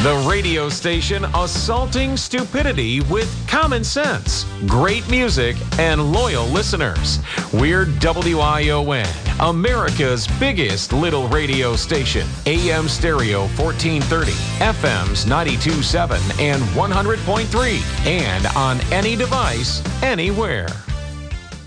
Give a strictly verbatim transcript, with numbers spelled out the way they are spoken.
The radio station assaulting stupidity with common sense, great music, and loyal listeners. We're W I O N, America's biggest little radio station. A M stereo fourteen thirty, F Ms ninety-two point seven and one hundred point three, and on any device, anywhere.